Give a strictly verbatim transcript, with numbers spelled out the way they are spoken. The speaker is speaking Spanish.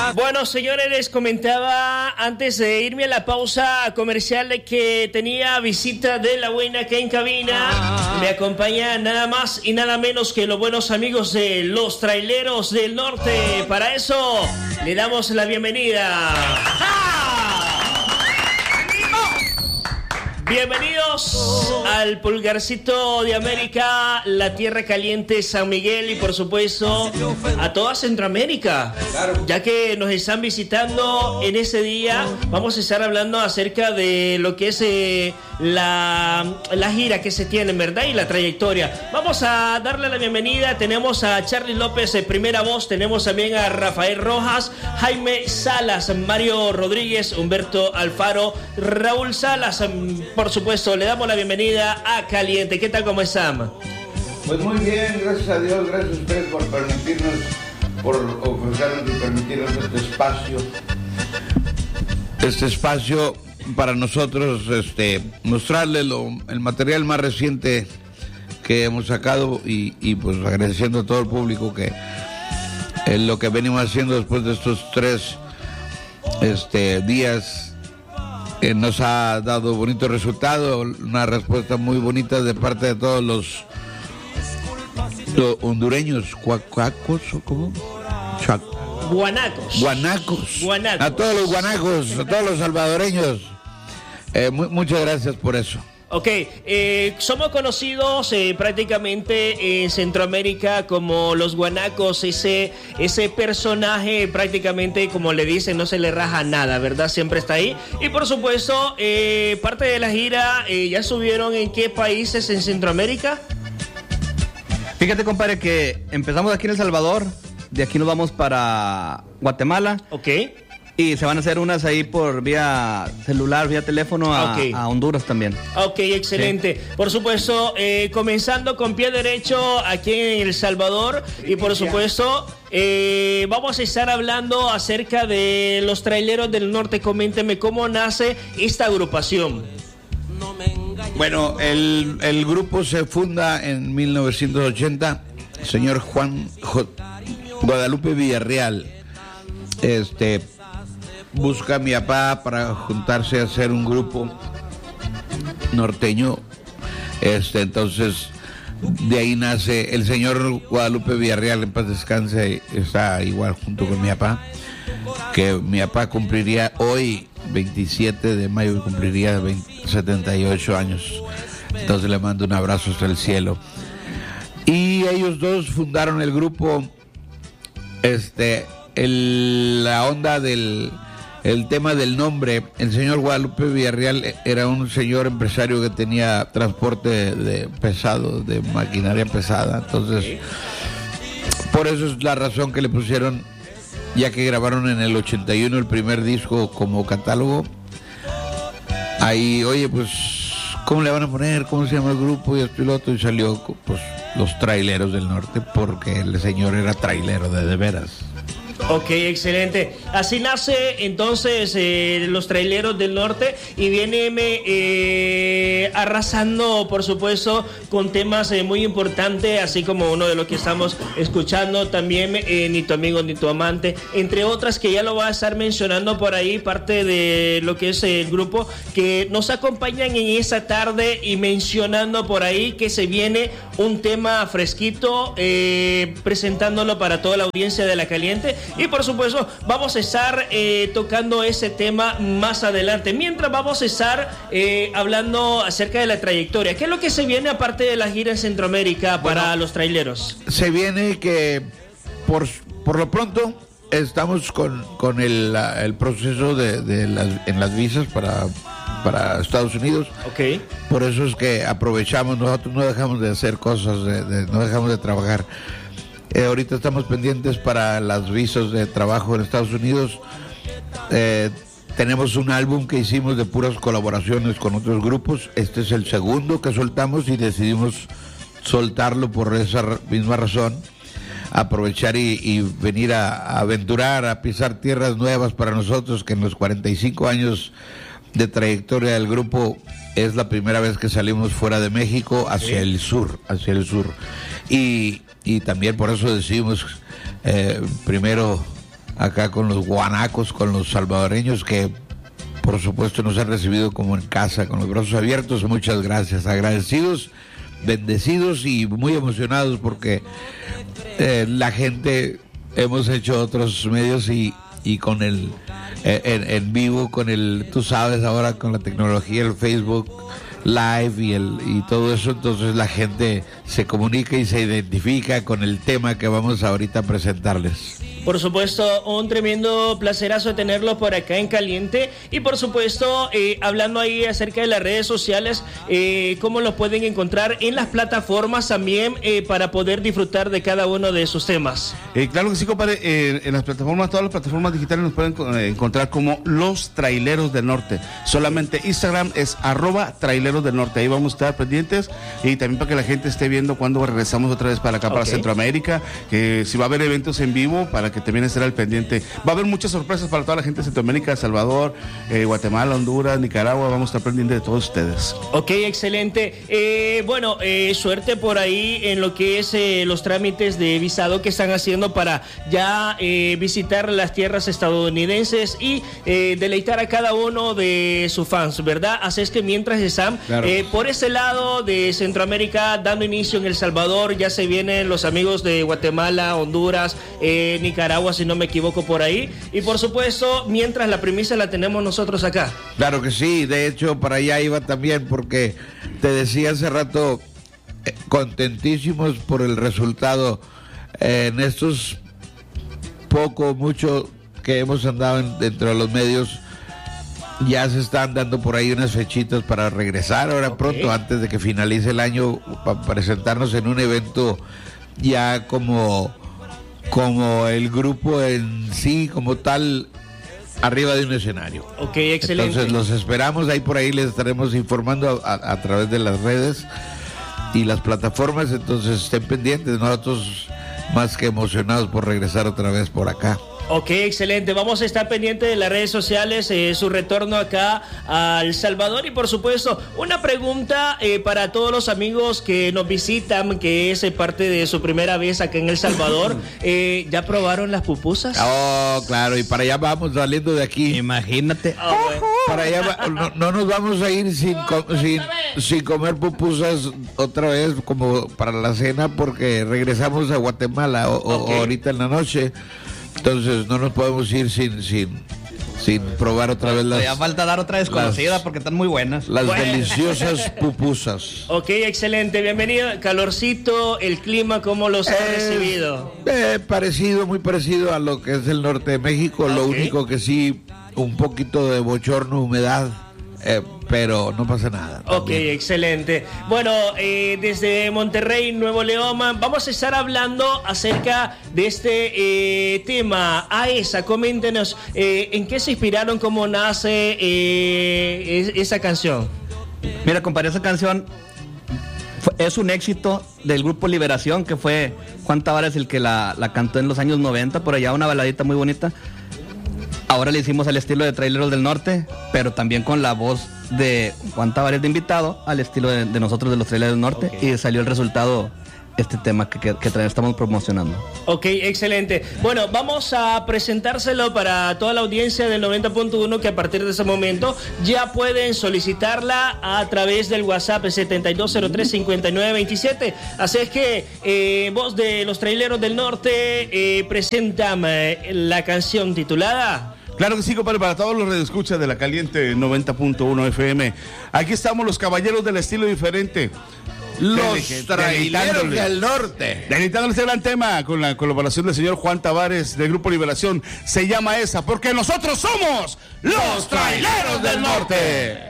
Bueno, señores, les comentaba antes de irme a la pausa comercial de que tenía visita de la buena que en cabina. Me acompaña nada más y nada menos que los buenos amigos de los Traileros del Norte. Para eso le damos la bienvenida. Bienvenidos al Pulgarcito de América, la Tierra Caliente, San Miguel y por supuesto a toda Centroamérica, ya que nos están visitando en ese día. Vamos a estar hablando acerca de lo que es eh, la, la gira que se tiene, ¿verdad? Y la trayectoria. Vamos a darle la bienvenida. Tenemos a Charly López, eh, primera voz. Tenemos también a Rafael Rojas, Jaime Salas, Mario Rodríguez, Humberto Alfaro, Raúl Salas. Por supuesto, le damos la bienvenida a Caliente. ¿Qué tal, cómo están? Pues muy bien, gracias a Dios, gracias a ustedes por permitirnos, por ofrecernos y permitirnos este espacio. Este espacio para nosotros, este, mostrarle lo, el material más reciente que hemos sacado y, y pues agradeciendo a todo el público que es lo que venimos haciendo después de estos tres este, días. Eh, nos ha dado bonito resultado, una respuesta muy bonita de parte de todos los, los hondureños, cuacos, ¿cómo? Chuac. Guanacos. Guanacos. Guanacos. A todos los guanacos, a todos los salvadoreños. Eh, mu- muchas gracias por eso. Ok, eh, somos conocidos eh, prácticamente en Centroamérica como los guanacos, ese, ese personaje prácticamente, como le dicen, no se le raja nada, ¿verdad? Siempre está ahí. Y por supuesto, eh, parte de la gira, eh, ¿ya subieron en qué países en Centroamérica? Fíjate, compadre, que empezamos aquí en El Salvador, de aquí nos vamos para Guatemala. Ok. Y se van a hacer unas ahí por vía celular, vía teléfono a, okay. a Honduras también. Ok, excelente. Sí. Por supuesto, eh, comenzando con pie derecho aquí en El Salvador. Y por supuesto, eh, vamos a estar hablando acerca de los Traileros del Norte. Coménteme cómo nace esta agrupación. Bueno, el, el grupo se funda en mil novecientos ochenta. Señor Juan J. Guadalupe Villarreal. Este... busca a mi papá para juntarse a hacer un grupo norteño. Este, entonces, de ahí nace el señor Guadalupe Villarreal, en paz descanse, está igual junto con mi papá, que mi papá cumpliría hoy, veintisiete de mayo, cumpliría veinte, setenta y ocho años. Entonces le mando un abrazo hasta el cielo. Y ellos dos fundaron el grupo, este, el, la onda del... El tema del nombre. El señor Guadalupe Villarreal era un señor empresario que tenía transporte de, de pesado, de maquinaria pesada. Entonces, por eso es la razón que le pusieron, ya que grabaron en el ochenta y uno el primer disco como catálogo. Ahí, oye, pues, ¿cómo le van a poner? ¿Cómo se llama el grupo? Y esto y lo otro. Y salió, pues, los Traileros del Norte, porque el señor era trailero de de veras. Ok, excelente. Así nace entonces eh, los Traileros del Norte y viene eh, arrasando, por supuesto, con temas eh, muy importantes, así como uno de los que estamos escuchando también, eh, Ni tu amigo ni tu amante, entre otras que ya lo va a estar mencionando por ahí, parte de lo que es el grupo, que nos acompañan en esa tarde y mencionando por ahí que se viene un tema fresquito, eh, presentándolo para toda la audiencia de La Caliente. Y por supuesto vamos a estar eh, tocando ese tema más adelante. Mientras vamos a estar eh, hablando acerca de la trayectoria. ¿Qué es lo que se viene aparte de la gira en Centroamérica para bueno, los traileros? Se viene que por, por lo pronto estamos con, con el, el proceso de, de las, en las visas para, para Estados Unidos. Okay. Por eso es que aprovechamos, nosotros no dejamos de hacer cosas, de, de, no dejamos de trabajar. Eh, ahorita estamos pendientes para las visas de trabajo en Estados Unidos. Eh, tenemos un álbum que hicimos de puras colaboraciones con otros grupos. Este es el segundo que soltamos y decidimos soltarlo por esa misma razón. Aprovechar y, y venir a, a aventurar, a pisar tierras nuevas para nosotros, que en los cuarenta y cinco años de trayectoria del grupo es la primera vez que salimos fuera de México hacia sí. el sur, hacia el sur. Y, y también por eso decidimos eh, primero acá con los guanacos, con los salvadoreños que por supuesto nos han recibido como en casa, con los brazos abiertos. Muchas gracias, agradecidos, bendecidos y muy emocionados porque eh, la gente, hemos hecho otros medios y, y con el en, en vivo, con el, tú sabes, ahora con la tecnología, el Facebook Live y el y todo eso, entonces la gente se comunica y se identifica con el tema que vamos ahorita a presentarles. Por supuesto, un tremendo placerazo tenerlos por acá en Caliente. Y por supuesto, eh, hablando ahí acerca de las redes sociales, eh, cómo los pueden encontrar en las plataformas también eh, para poder disfrutar de cada uno de esos temas. Eh, claro que sí, compadre. Eh, en las plataformas, todas las plataformas digitales nos pueden eh, encontrar como Los Traileros del Norte. Solamente Instagram es arroba Traileros del Norte. Ahí vamos a estar pendientes y también para que la gente esté viendo cuando regresamos otra vez para acá, okay, para Centroamérica. Que si va a haber eventos en vivo, para que también estará al pendiente. Va a haber muchas sorpresas para toda la gente de Centroamérica, El Salvador, eh, Guatemala, Honduras, Nicaragua. Vamos a estar pendientes de todos ustedes. Ok, excelente. Eh, bueno, eh, suerte por ahí en lo que es eh, los trámites de visado que están haciendo para ya eh, visitar las tierras estadounidenses y eh, deleitar a cada uno de sus fans, ¿verdad? Así es que mientras están claro. eh, por ese lado de Centroamérica dando inicio en El Salvador, ya se vienen los amigos de Guatemala, Honduras, eh, Nicaragua, si no me equivoco por ahí, y por supuesto mientras la premisa la tenemos nosotros acá. Claro que sí, de hecho para allá iba también porque te decía hace rato eh, contentísimos por el resultado eh, en estos poco mucho que hemos andado en, dentro de los medios. Ya se están dando por ahí unas fechitas para regresar ahora okay. pronto, antes de que finalice el año, para presentarnos en un evento ya como como el grupo en sí, como tal, arriba de un escenario. Ok, excelente. Entonces los esperamos, ahí por ahí les estaremos informando a, a, a través de las redes y las plataformas, entonces estén pendientes, nosotros más que emocionados por regresar otra vez por acá. Ok, excelente. Vamos a estar pendientes de las redes sociales, eh, su retorno acá a El Salvador. Y por supuesto, una pregunta eh, para todos los amigos que nos visitan, que es parte de su primera vez acá en El Salvador. Eh, ¿Ya probaron las pupusas? Oh, claro, y para allá vamos saliendo de aquí. Imagínate. Oh, bueno. Para allá va, no, no nos vamos a ir sin, com, sin, sin comer pupusas otra vez como para la cena, porque regresamos a Guatemala o, okay. o ahorita en la noche. Entonces no nos podemos ir sin sin sin probar otra vez las... Ya falta dar otra desconocida las, porque están muy buenas. Las bueno. deliciosas pupusas. Ok, excelente. Bienvenido. Calorcito, el clima, ¿cómo los ha eh, recibido? Eh, parecido, muy parecido a lo que es el norte de México. Okay. Lo único que sí, un poquito de bochorno, humedad. Eh, pero no pasa nada. Ok, también. Excelente. Bueno, eh, desde Monterrey, Nuevo León, vamos a estar hablando acerca de este eh, tema. Aesa, coméntenos, eh, ¿en qué se inspiraron? ¿Cómo nace eh, esa canción? Mira, compadre, esa canción fue, es un éxito del grupo Liberación, que fue Juan Tavares el que la, la cantó en los años noventa, por allá, una baladita muy bonita. Ahora le hicimos al estilo de Traileros del Norte, pero también con la voz de Juan Tavares de invitado, al estilo de, de nosotros de los Traileros del Norte, okay. Y salió el resultado, este tema que, que, que estamos promocionando. Ok, excelente. Bueno, vamos a presentárselo para toda la audiencia del noventa punto uno, que a partir de ese momento ya pueden solicitarla a través del WhatsApp setenta y dos cero tres cincuenta y nueve veintisiete. Así es que eh, voz de los Traileros del Norte eh, presentan eh, la canción titulada... Claro que sí, compadre, para todos los radioescuchas de la Caliente noventa punto uno F M. Aquí estamos los caballeros del estilo diferente. Los Traileros del Norte. Deleitándole este gran tema con la colaboración del señor Juan Tavares del Grupo Liberación. Se llama Esa, porque nosotros somos los Traileros del Norte.